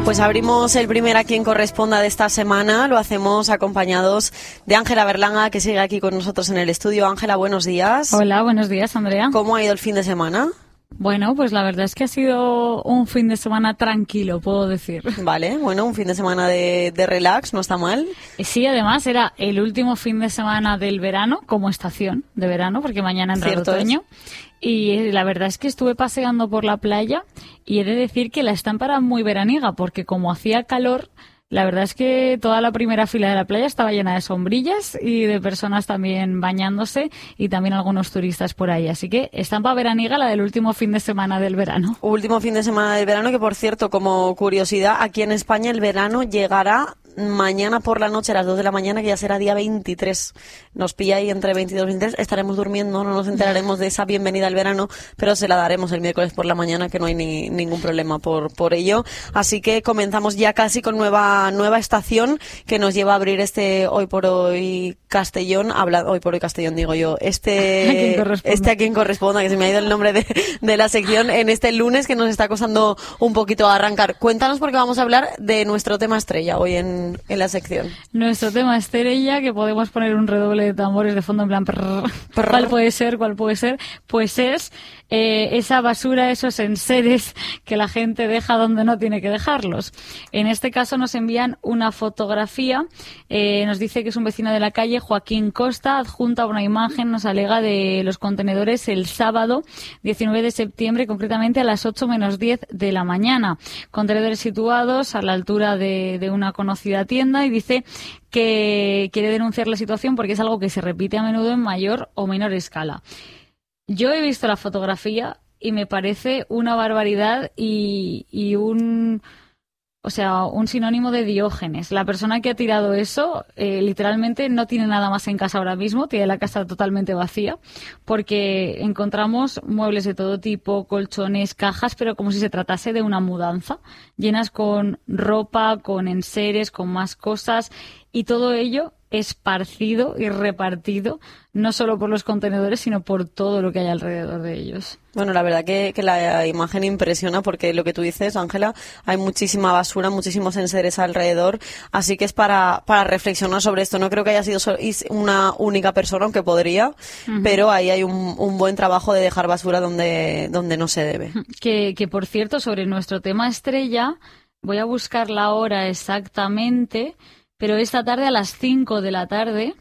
Pues abrimos el primer A Quien Corresponda de esta semana. Lo hacemos acompañados de Ángela Berlanga, que sigue aquí con nosotros en el estudio. Ángela, buenos días. Hola, buenos días, Andrea. ¿Cómo ha ido el fin de semana? Bueno, pues la verdad es que ha sido un fin de semana tranquilo, puedo decir. Vale, bueno, un fin de semana de relax, no está mal. Sí, además era el último fin de semana del verano, como estación de verano, porque mañana entra el otoño. Y la verdad es que estuve paseando por la playa y he de decir que la estampa era muy veraniega, porque como hacía calor, la verdad es que toda la primera fila de la playa estaba llena de sombrillas y de personas también bañándose y también algunos turistas por ahí. Así que estampa veraniega la del último fin de semana del verano. Último fin de semana del verano, que por cierto, como curiosidad, aquí en España el verano llegará mañana por la noche a las 2 de la mañana, que ya será día 23. Nos pilla ahí entre 22 y 23. Estaremos durmiendo, no nos enteraremos de esa bienvenida al verano, pero se la daremos el miércoles por la mañana, que no hay ningún problema por ello. Así que comenzamos ya casi con nueva estación, que nos lleva a abrir este Hoy por Hoy Castellón. Hoy por Hoy Castellón, digo yo. A Quien Corresponda, que se me ha ido el nombre de la sección, en este lunes que nos está costando un poquito arrancar. Cuéntanos, porque vamos a hablar de nuestro tema estrella hoy en la sección. Nuestro tema estrella, que podemos poner un redoble de tambores de fondo en plan ¿Cuál puede ser? Pues es esa basura, esos enseres que la gente deja donde no tiene que dejarlos. En este caso nos envían una fotografía, nos dice que es un vecino de la calle, Joaquín Costa, adjunta una imagen, nos alega de los contenedores el sábado 19 de septiembre, concretamente a las 8 menos 10 de la mañana. Contenedores situados a la altura de una conocida tienda, y dice que quiere denunciar la situación porque es algo que se repite a menudo en mayor o menor escala. Yo he visto la fotografía y me parece una barbaridad y un sinónimo de Diógenes. La persona que ha tirado eso literalmente no tiene nada más en casa ahora mismo, tiene la casa totalmente vacía, porque encontramos muebles de todo tipo, colchones, cajas, pero como si se tratase de una mudanza, llenas con ropa, con enseres, con más cosas, y todo ello esparcido y repartido no solo por los contenedores, sino por todo lo que hay alrededor de ellos. Bueno, la verdad que la imagen impresiona, porque lo que tú dices, Ángela, hay muchísima basura, muchísimos enseres alrededor, así que es para reflexionar sobre esto. No creo que haya sido una única persona, aunque podría, pero ahí hay un buen trabajo de dejar basura donde no se debe. Que por cierto, sobre nuestro tema estrella, voy a buscar la hora exactamente, pero esta tarde a las 5 de la tarde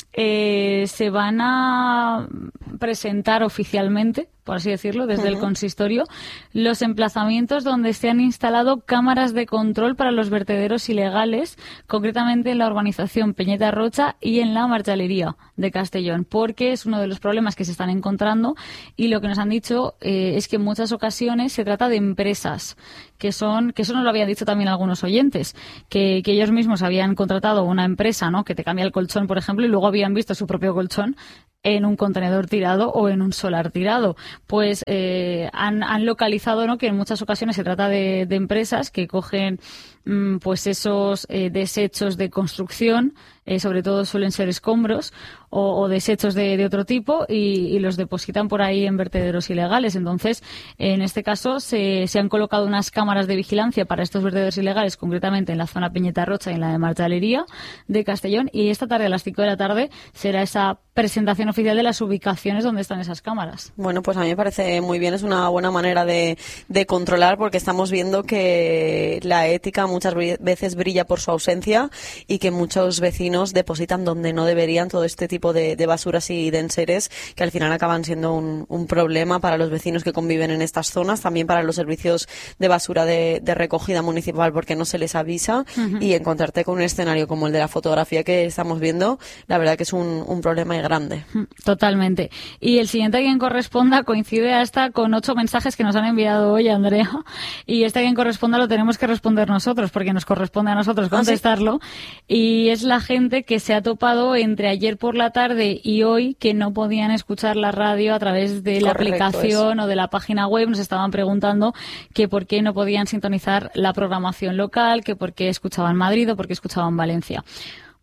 se van a presentar oficialmente, por así decirlo, desde el consistorio, los emplazamientos donde se han instalado cámaras de control para los vertederos ilegales, concretamente en la urbanización Peñeta Rocha y en la Marchalería de Castellón, porque es uno de los problemas que se están encontrando, y lo que nos han dicho es que en muchas ocasiones se trata de empresas que eso nos lo habían dicho también algunos oyentes, que ellos mismos habían contratado una empresa, ¿no?, que te cambia el colchón, por ejemplo, y luego habían visto su propio colchón en un contenedor tirado o en un solar tirado. Pues han localizado, ¿no?, que en muchas ocasiones se trata de empresas que cogen pues esos desechos de construcción, sobre todo suelen ser escombros o desechos de otro tipo, y los depositan por ahí en vertederos ilegales. Entonces, en este caso se han colocado unas cámaras de vigilancia para estos vertederos ilegales, concretamente en la zona Peñeta Rocha y en la de Marchalería de Castellón, y esta tarde a las 5 de la tarde será esa presentación oficial de las ubicaciones donde están esas cámaras. Bueno, pues a mí me parece muy bien, es una buena manera de controlar, porque estamos viendo que la ética muchas veces brilla por su ausencia, y que muchos vecinos depositan donde no deberían todo este tipo de basuras y de enseres, que al final acaban siendo un problema para los vecinos que conviven en estas zonas, también para los servicios de basura de recogida municipal, porque no se les avisa, y encontrarte con un escenario como el de la fotografía que estamos viendo, la verdad que es un problema grande. Totalmente. Y el siguiente A Quien Corresponda coincide hasta con 8 mensajes que nos han enviado hoy, Andrea, y este A Quien Corresponda lo tenemos que responder nosotros, porque nos corresponde a nosotros contestarlo. ¿Sí? Y es la gente que se ha topado entre ayer por la tarde y hoy, que no podían escuchar la radio a través de la aplicación o de la página web. Nos estaban preguntando que por qué no podían sintonizar la programación local, que por qué escuchaban Madrid o por qué escuchaban Valencia.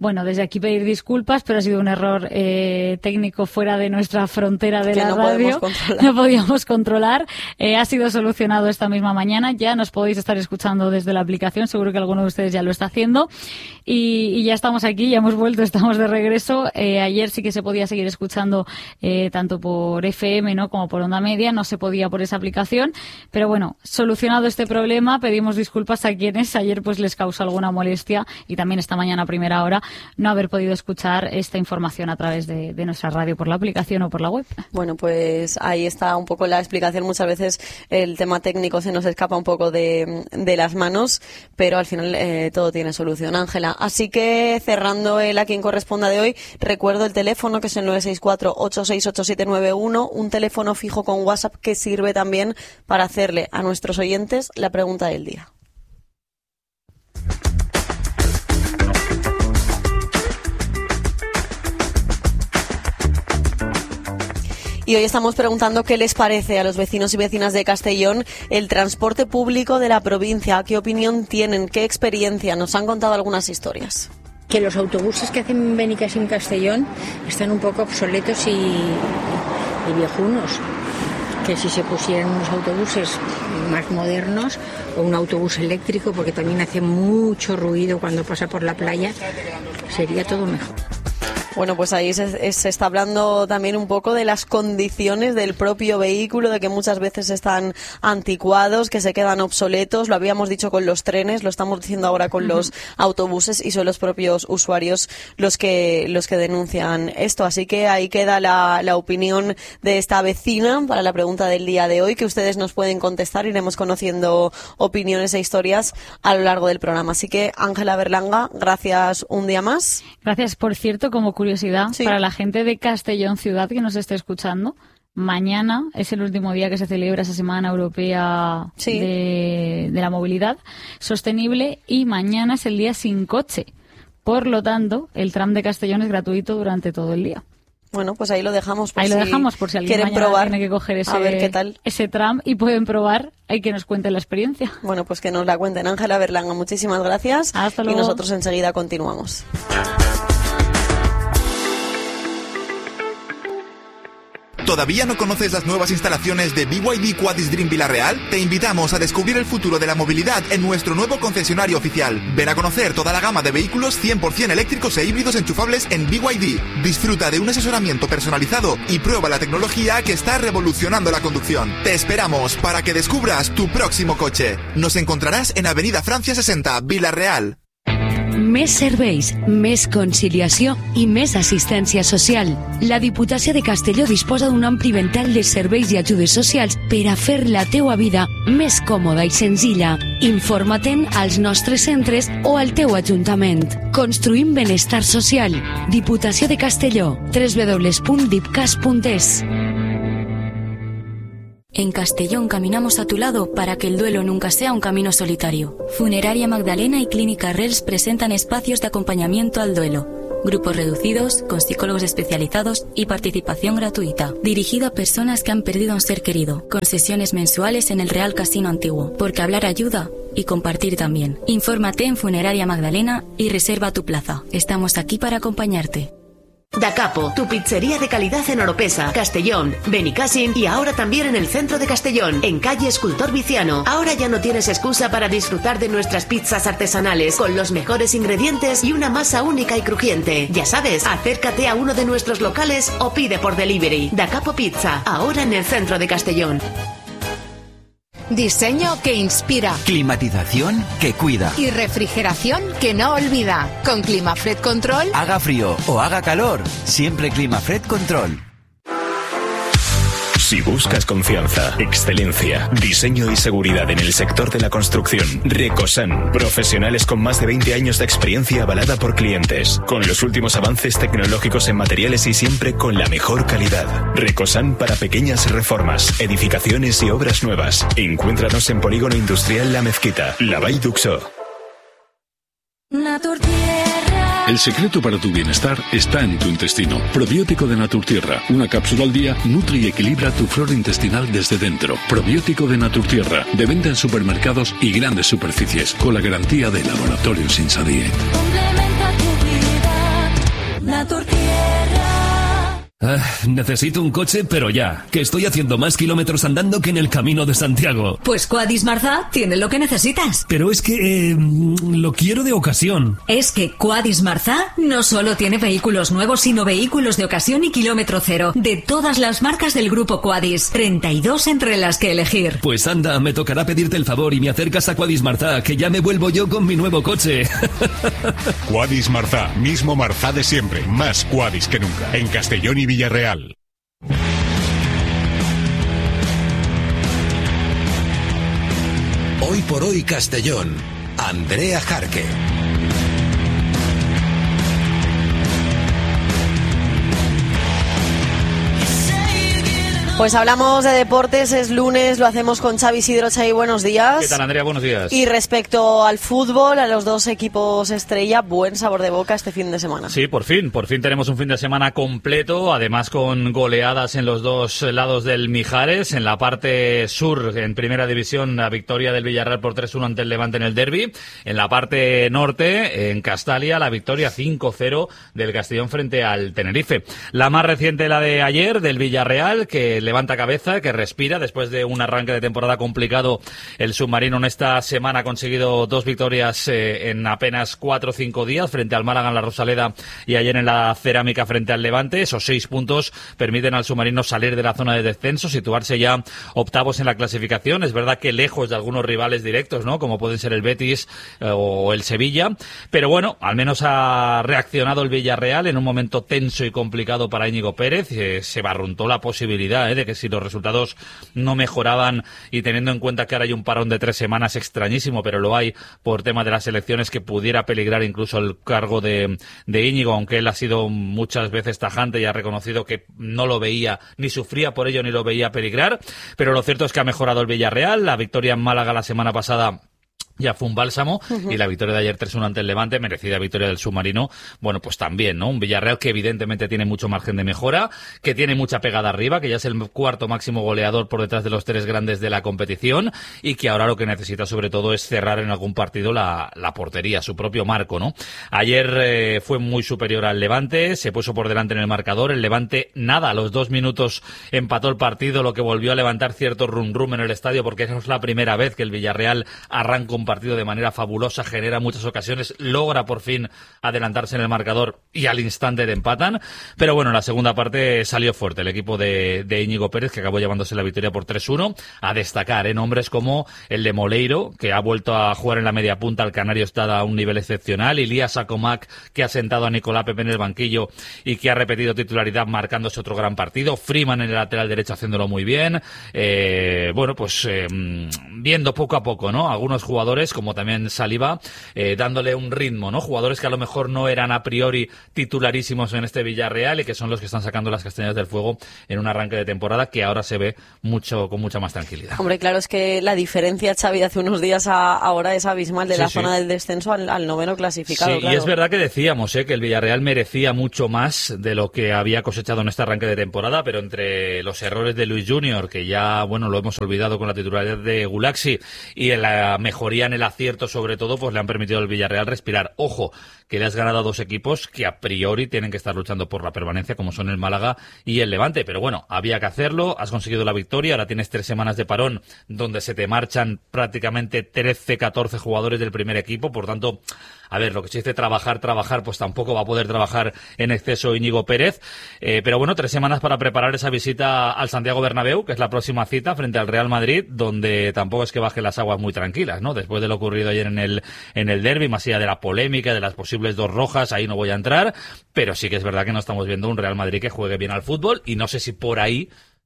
Bueno, desde aquí pedir disculpas, pero ha sido un error técnico fuera de nuestra frontera de la radio. No podíamos controlar. Ha sido solucionado esta misma mañana. Ya nos podéis estar escuchando desde la aplicación. Seguro que alguno de ustedes ya lo está haciendo. Y ya estamos aquí, ya hemos vuelto, estamos de regreso. Ayer sí que se podía seguir escuchando tanto por FM, ¿no?, como por onda media. No se podía por esa aplicación. Pero bueno, solucionado este problema, pedimos disculpas a quienes ayer pues les causó alguna molestia y también esta mañana a primera hora no haber podido escuchar esta información a través de nuestra radio por la aplicación o por la web. Bueno, pues ahí está un poco la explicación. Muchas veces el tema técnico se nos escapa un poco de las manos, pero al final todo tiene solución, Ángela. Así que cerrando el A Quien Corresponda de hoy, recuerdo el teléfono que es el 964-868791, un teléfono fijo con WhatsApp que sirve también para hacerle a nuestros oyentes la pregunta del día. Y hoy estamos preguntando qué les parece a los vecinos y vecinas de Castellón el transporte público de la provincia. ¿Qué opinión tienen? ¿Qué experiencia? Nos han contado algunas historias. Que los autobuses que hacen Benicàssim-Castellón están un poco obsoletos y viejunos. Que si se pusieran unos autobuses más modernos o un autobús eléctrico, porque también hace mucho ruido cuando pasa por la playa, sería todo mejor. Bueno, pues ahí se está hablando también un poco de las condiciones del propio vehículo, de que muchas veces están anticuados, que se quedan obsoletos. Lo habíamos dicho con los trenes, lo estamos diciendo ahora con los autobuses, y son los propios usuarios los que denuncian esto. Así que ahí queda la opinión de esta vecina para la pregunta del día de hoy, que ustedes nos pueden contestar. Iremos conociendo opiniones e historias a lo largo del programa. Así que, Ángela Berlanga, gracias un día más. Gracias, por cierto, como curiosidad, sí, para la gente de Castellón ciudad que nos esté escuchando, mañana es el último día que se celebra esa Semana Europea, sí, de la movilidad sostenible, y mañana es el día sin coche. Por lo tanto, el tram de Castellón es gratuito durante todo el día. Bueno, pues ahí lo dejamos por si alguien quieren probar, tiene que coger a ver qué tal ese tram y pueden probar. Hay que nos cuenten la experiencia. Bueno, pues que nos la cuenten. Ángela Berlanga, muchísimas gracias. Hasta luego. Y nosotros enseguida continuamos. ¿Todavía no conoces las nuevas instalaciones de BYD Quadis Dream Villarreal? Te invitamos a descubrir el futuro de la movilidad en nuestro nuevo concesionario oficial. Ven a conocer toda la gama de vehículos 100% eléctricos e híbridos enchufables en BYD. Disfruta de un asesoramiento personalizado y prueba la tecnología que está revolucionando la conducción. Te esperamos para que descubras tu próximo coche. Nos encontrarás en Avenida Francia 60, Villarreal. Més serveis, més conciliació i més assistència social. La Diputació de Castelló disposa d'un ampli ventall de serveis i ajudes socials per a fer la teua vida més còmoda i senzilla. Informa-te'n als nostres centres o al teu ajuntament. Construïm benestar social. Diputació de Castelló. www.dipcas.es. En Castellón caminamos a tu lado para que el duelo nunca sea un camino solitario. Funeraria Magdalena y Clínica Rels presentan espacios de acompañamiento al duelo. Grupos reducidos, con psicólogos especializados y participación gratuita. Dirigido a personas que han perdido a un ser querido, con sesiones mensuales en el Real Casino Antiguo. Porque hablar ayuda y compartir también. Infórmate en Funeraria Magdalena y reserva tu plaza. Estamos aquí para acompañarte. Da Capo, tu pizzería de calidad en Oropesa, Castellón, Benicàssim y ahora también en el centro de Castellón, en calle Escultor Viciano. Ahora ya no tienes excusa para disfrutar de nuestras pizzas artesanales con los mejores ingredientes y una masa única y crujiente. Ya sabes, acércate a uno de nuestros locales o pide por delivery. Da Capo Pizza, ahora en el centro de Castellón. Diseño que inspira. Climatización que cuida. Y refrigeración que no olvida. Con Climafred Control. Haga frío o haga calor, siempre Climafred Control. Si buscas confianza, excelencia, diseño y seguridad en el sector de la construcción, Recosan, profesionales con más de 20 años de experiencia avalada por clientes, con los últimos avances tecnológicos en materiales y siempre con la mejor calidad. Recosan para pequeñas reformas, edificaciones y obras nuevas. Encuéntranos en Polígono Industrial La Mezquita, La Vall d'Uxó. El secreto para tu bienestar está en tu intestino. Probiótico de Naturtierra. Una cápsula al día nutre y equilibra tu flora intestinal desde dentro. Probiótico de Naturtierra. De venta en supermercados y grandes superficies. Con la garantía de Laboratorios Insadie. Complementa tu vida. Necesito un coche, pero ya, que estoy haciendo más kilómetros andando que en el Camino de Santiago. Pues Quadis Marzá tiene lo que necesitas. Pero es que lo quiero de ocasión. Es que Quadis Marzá no solo tiene vehículos nuevos, sino vehículos de ocasión y kilómetro cero, de todas las marcas del grupo Quadis. 32 entre las que elegir. Pues anda, me tocará pedirte el favor y me acercas a Quadis Marzá, que ya me vuelvo yo con mi nuevo coche. Quadis Marzá, mismo Marzá de siempre, más Quadis que nunca. En Castellón y Villarreal. Hoy por hoy Castellón, Andrea Jarque. Pues hablamos de deportes, es lunes, lo hacemos con Xavi Isidro. Xavi, buenos días. ¿Qué tal, Andrea? Buenos días. Y respecto al fútbol, a los dos equipos estrella, buen sabor de boca este fin de semana. Sí, por fin tenemos un fin de semana completo, además con goleadas en los dos lados del Mijares. En la parte sur, en Primera División, la victoria del Villarreal por 3-1 ante el Levante en el derbi. En la parte norte, en Castalia, la victoria 5-0 del Castellón frente al Tenerife. La más reciente, la de ayer, del Villarreal, que levanta cabeza, que respira después de un arranque de temporada complicado. El submarino en esta semana ha conseguido 2 victorias en apenas 4 o 5 días frente al Málaga en la Rosaleda y ayer en la Cerámica frente al Levante. Esos 6 puntos permiten al submarino salir de la zona de descenso, situarse ya octavos en la clasificación. Es verdad que lejos de algunos rivales directos, ¿no?, como pueden ser el Betis o el Sevilla, pero bueno, al menos ha reaccionado el Villarreal en un momento tenso y complicado para Íñigo Pérez. Se barruntó la posibilidad de que si los resultados no mejoraban, y teniendo en cuenta que ahora hay un parón de 3 semanas extrañísimo, pero lo hay por tema de las elecciones, que pudiera peligrar incluso el cargo de Íñigo, aunque él ha sido muchas veces tajante y ha reconocido que no lo veía, ni sufría por ello, ni lo veía peligrar. Pero lo cierto es que ha mejorado el Villarreal. La victoria en Málaga la semana pasada ya fue un bálsamo, y la victoria de ayer 3-1 ante el Levante, merecida victoria del submarino, bueno, pues también, ¿no? Un Villarreal que evidentemente tiene mucho margen de mejora, que tiene mucha pegada arriba, que ya es el cuarto máximo goleador por detrás de los 3 grandes de la competición, y que ahora lo que necesita sobre todo es cerrar en algún partido la portería, su propio marco, ¿no? Ayer fue muy superior al Levante, se puso por delante en el marcador. El Levante, nada, a los 2 minutos empató el partido, lo que volvió a levantar cierto rum-rum en el estadio, porque esa es la primera vez que el Villarreal arranca un partido de manera fabulosa, genera muchas ocasiones, logra por fin adelantarse en el marcador y al instante le empatan. Pero bueno, en la segunda parte salió fuerte el equipo de Íñigo Pérez, que acabó llevándose la victoria por 3-1. A destacar nombres como el de Moleiro, que ha vuelto a jugar en la media punta. El canario está a un nivel excepcional. Ilías Acomac, que ha sentado a Nicolás Pepe en el banquillo y que ha repetido titularidad marcándose otro gran partido. Freeman en el lateral derecho haciéndolo muy bien. Bueno, pues viendo poco a poco, ¿no?, algunos jugadores, como también Saliba, dándole un ritmo, ¿no? Jugadores que a lo mejor no eran a priori titularísimos en este Villarreal y que son los que están sacando las castañas del fuego en un arranque de temporada que ahora se ve con mucha más tranquilidad. Hombre, claro, es que la diferencia, Xavi, de hace unos días a ahora es abismal, de la zona del descenso al noveno clasificado. Sí, claro. Y es verdad que decíamos que el Villarreal merecía mucho más de lo que había cosechado en este arranque de temporada, pero entre los errores de Luis Junior, que ya, bueno, lo hemos olvidado con la titularidad de Gulaxi, y la mejoría en el acierto sobre todo, pues le han permitido al Villarreal respirar. Ojo, que le has ganado a 2 equipos que a priori tienen que estar luchando por la permanencia, como son el Málaga y el Levante, pero bueno, había que hacerlo, has conseguido la victoria, ahora tienes 3 semanas de parón donde se te marchan prácticamente 13-14 jugadores del primer equipo, por tanto, a ver, lo que se dice trabajar, pues tampoco va a poder trabajar en exceso Íñigo Pérez, pero bueno, 3 semanas para preparar esa visita al Santiago Bernabéu, que es la próxima cita frente al Real Madrid, donde tampoco es que baje las aguas muy tranquilas, ¿no? Después de lo ocurrido ayer en el derbi, más allá de la polémica, de las posibles 2 rojas, ahí no voy a entrar, pero sí que es verdad que no estamos viendo un Real Madrid que juegue bien al fútbol, y no sé si por ahí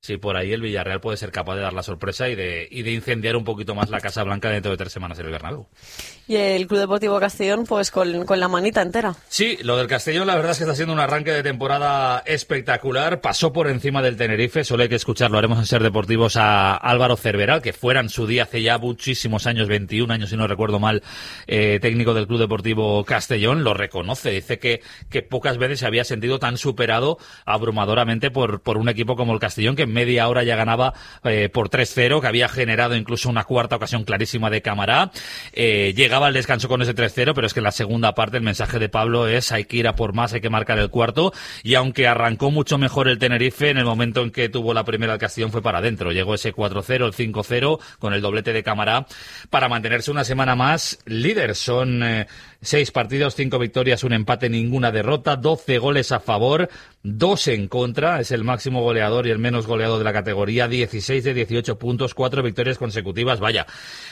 el Villarreal puede ser capaz de dar la sorpresa y de incendiar un poquito más la Casa Blanca dentro de 3 semanas en el Bernabéu. Y el Club Deportivo Castellón, pues con la manita entera. Sí, lo del Castellón la verdad es que está siendo un arranque de temporada espectacular. Pasó por encima del Tenerife, solo hay que escucharlo, haremos en Ser Deportivos a Álvaro Cerveral, que fuera en su día hace ya muchísimos años, 21 años si no recuerdo mal, técnico del Club Deportivo Castellón, lo reconoce, dice que pocas veces se había sentido tan superado abrumadoramente por un equipo como el Castellón, que en media hora ya ganaba por 3-0, que había generado incluso una cuarta ocasión clarísima de Camará. Llegaba al descanso con ese 3-0, pero es que en la segunda parte el mensaje de Pablo es: hay que ir a por más, hay que marcar el cuarto. Y aunque arrancó mucho mejor el Tenerife, en el momento en que tuvo la primera el Castellón fue para adentro. Llegó ese 4-0, el 5-0 con el doblete de Camará para mantenerse una semana más líder. Son 6 partidos, 5 victorias, 1 empate, ninguna derrota, 12 goles a favor, 2 en contra. Es el máximo goleador y el menos goleado de la categoría, 16 de 18 puntos, 4 victorias consecutivas. Vaya,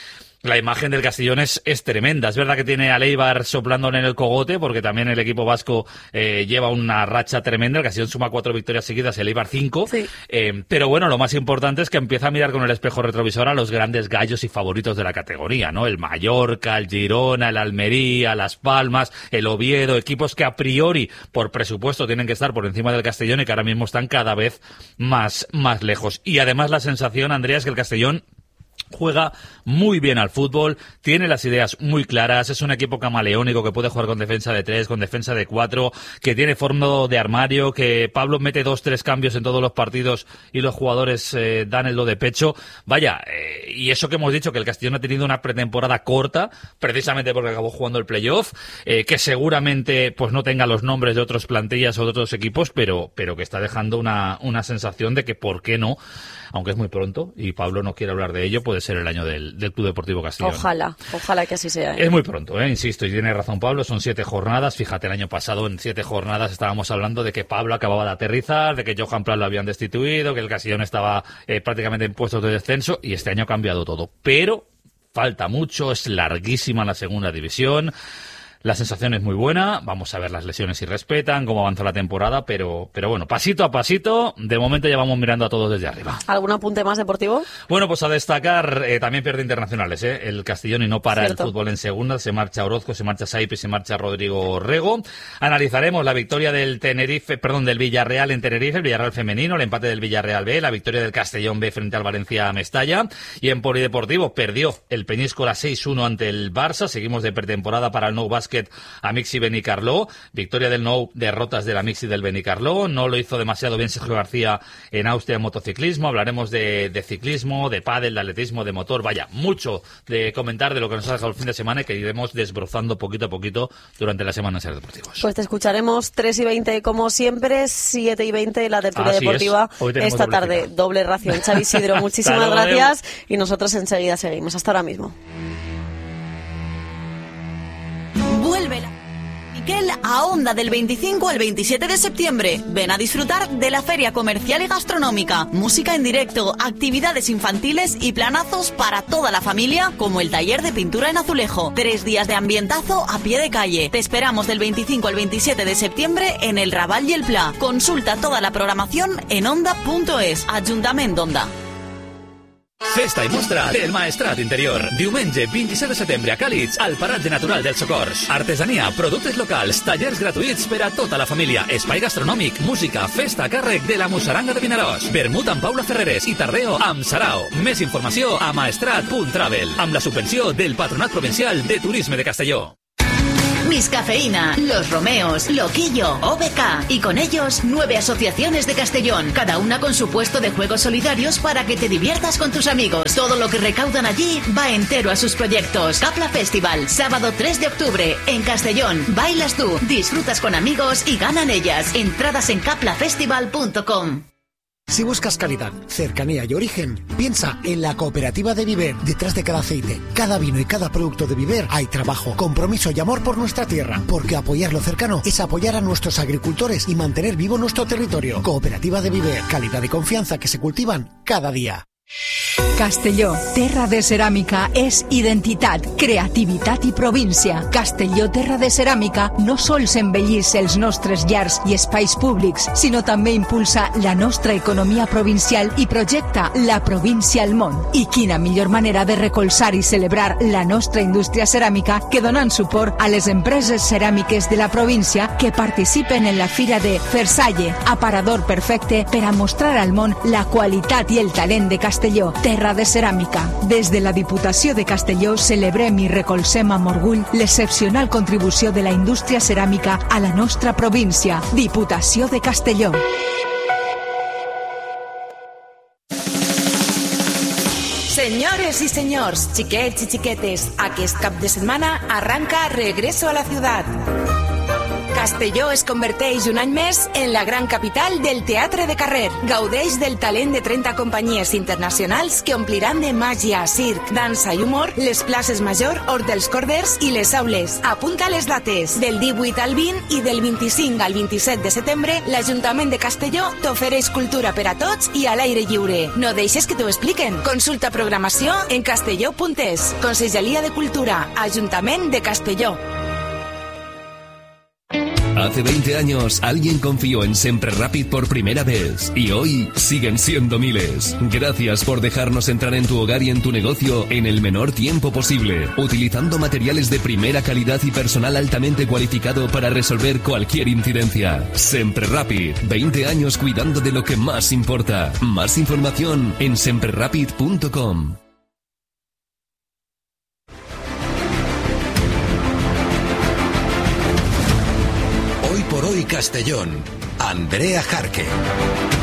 la imagen del Castellón es tremenda. Es verdad que tiene a Leibar soplándole en el cogote, porque también el equipo vasco lleva una racha tremenda. El Castellón suma 4 victorias seguidas, el Eibar 5. Sí. Pero bueno, lo más importante es que empieza a mirar con el espejo retrovisor a los grandes gallos y favoritos de la categoría, ¿no? El Mallorca, el Girona, el Almería, Las Palmas, el Oviedo, equipos que a priori, por presupuesto, tienen que estar por encima del Castellón y que ahora mismo están cada vez más lejos. Y además la sensación, Andrea, es que el Castellón juega muy bien al fútbol, tiene las ideas muy claras, es un equipo camaleónico que puede jugar con defensa de 3, con defensa de 4, que tiene fondo de armario, que Pablo mete 2-3 cambios en todos los partidos y los jugadores dan el do de pecho. Vaya, y eso que hemos dicho, que el Castellón ha tenido una pretemporada corta, precisamente porque acabó jugando el playoff, que seguramente pues no tenga los nombres de otras plantillas o de otros equipos, pero que está dejando una sensación de que, ¿por qué no? Aunque es muy pronto y Pablo no quiere hablar de ello, puede ser el año del Club Deportivo Castellón. Ojalá que así sea. Es muy pronto, insisto, y tiene razón Pablo, son 7 jornadas. Fíjate, el año pasado en 7 jornadas estábamos hablando de que Pablo acababa de aterrizar, de que Johan Prat lo habían destituido, que el Castellón estaba prácticamente en puestos de descenso, y este año ha cambiado todo. Pero falta mucho, es larguísima la segunda división. La sensación es muy buena, vamos a ver las lesiones si respetan, cómo avanza la temporada, pero bueno, pasito a pasito, de momento ya vamos mirando a todos desde arriba. ¿Algún apunte más deportivo? Bueno, pues a destacar, también pierde internacionales, el Castellón, y no para el fútbol en segunda, se marcha Orozco, se marcha Saipe, se marcha Rodrigo Rego. Analizaremos la victoria del del Villarreal en Tenerife, el Villarreal femenino, el empate del Villarreal B, la victoria del Castellón B frente al Valencia Mestalla, y en polideportivo perdió el Peñíscola 6-1 ante el Barça. Seguimos de pretemporada para el Nou Basket a Mixi Benicarló, victoria del Nou, derrotas de la Mixi del Benicarló. No lo hizo demasiado bien Sergio García en Austria en motociclismo. Hablaremos de ciclismo, de pádel, de atletismo, de motor. Vaya, mucho de comentar de lo que nos ha dejado el fin de semana y que iremos desbrozando poquito a poquito durante la semana en Ser Deportivos. Pues te escucharemos 3:20 como siempre, 7:20 la tertulia deportiva esta tarde. Doble ración. Xavi Isidro, muchísimas gracias y nosotros enseguida seguimos. Hasta ahora mismo. Vuelve la Miquel a Onda del 25 al 27 de septiembre. Ven a disfrutar de la feria comercial y gastronómica, música en directo, actividades infantiles y planazos para toda la familia, como el taller de pintura en azulejo. 3 días de ambientazo a pie de calle. Te esperamos del 25 al 27 de septiembre en el Raval y el Pla. Consulta toda la programación en onda.es. Ajuntament d'Onda. Festa i mostra del Maestrat Interior. Diumenge 27 de setembre a Càlits, al Paratge Natural dels Socors. Artesania, productes locals, tallers gratuïts per a tota la família, espai gastronòmic, música, festa a càrrec de la Musaranga de Vinaròs, vermut amb Paula Ferreres i tardeo amb Sarao. Més informació a maestrat.travel, amb la subvenció del Patronat Provincial de Turisme de Castelló. Miss Cafeína, Los Romeos, Loquillo, OBK y con ellos 9 asociaciones de Castellón, cada una con su puesto de juegos solidarios para que te diviertas con tus amigos. Todo lo que recaudan allí va entero a sus proyectos. Capla Festival, sábado 3 de octubre en Castellón. Bailas tú, disfrutas con amigos y ganan ellas. Entradas en caplafestival.com. Si buscas calidad, cercanía y origen, piensa en la Cooperativa de Viver. Detrás de cada aceite, cada vino y cada producto de Viver hay trabajo, compromiso y amor por nuestra tierra. Porque apoyar lo cercano es apoyar a nuestros agricultores y mantener vivo nuestro territorio. Cooperativa de Viver, calidad y confianza que se cultivan cada día. Castelló, terra de ceràmica, és identitat, creativitat i província. Castelló, terra de ceràmica, no sols embellís els nostres llars i espais públics, sinó també impulsa la nostra economia provincial i projecta la província al món. I quina millor manera de recolzar i celebrar la nostra indústria ceràmica que donant suport a les empreses ceràmiques de la província que participen en la Fira de Versailles, aparador perfecte per a mostrar al món la qualitat i el talent de Castelló, terra de ceràmica. Des de la Diputació de Castelló celebrem i recolzem amb orgull l'excepcional contribució de la indústria ceràmica a la nostra província. Diputació de Castelló. Senyores i senyors, xiquets i xiquetes, aquest cap de setmana arranca Regreso a la Ciudad. Castelló es converteix un any més en la gran capital del teatre de carrer. Gaudeix del talent de 30 companyies internacionals que ompliran de màgia, circ, dansa i humor les places Major, Hort dels Corders i les aules. Apunta les dates. Del 18 al 20 i del 25 al 27 de setembre, l'Ajuntament de Castelló t'ofereix cultura per a tots i a l'aire lliure. No deixes que t'ho expliquen. Consulta programació en castelló.es. Conselleria de Cultura, Ajuntament de Castelló. Hace 20 años alguien confió en Sempre Rápid por primera vez y hoy siguen siendo miles. Gracias por dejarnos entrar en tu hogar y en tu negocio en el menor tiempo posible, utilizando materiales de primera calidad y personal altamente cualificado para resolver cualquier incidencia. Sempre Rápid, 20 años cuidando de lo que más importa. Más información en semprerapid.com. Hoy por hoy Castellón, Andrea Jarque.